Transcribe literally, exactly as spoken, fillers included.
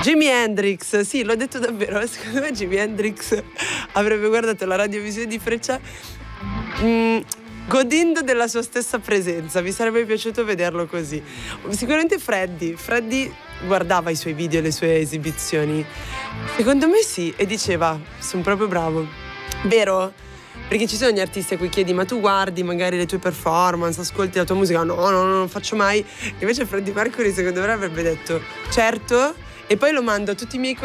Jimi Hendrix, sì, l'ho detto davvero. Secondo me Jimi Hendrix avrebbe guardato la radiovisione di Freccia mm, godendo della sua stessa presenza. Mi sarebbe piaciuto vederlo così. Sicuramente Freddy Freddy guardava i suoi video e le sue esibizioni. Secondo me sì, e diceva: sono proprio bravo. Vero? Perché ci sono gli artisti a cui chiedi: ma tu guardi magari le tue performance, ascolti la tua musica? No, no, no, non lo faccio mai. Invece Freddie Mercury secondo me avrebbe detto certo, e poi lo mando a tutti i miei